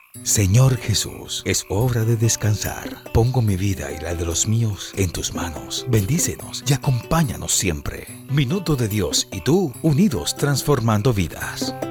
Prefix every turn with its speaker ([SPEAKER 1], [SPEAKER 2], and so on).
[SPEAKER 1] Señor Jesús, es hora de descansar. Pongo mi vida y la de los míos en tus manos. Bendícenos y acompáñanos siempre. Minuto de Dios y tú, unidos transformando vidas.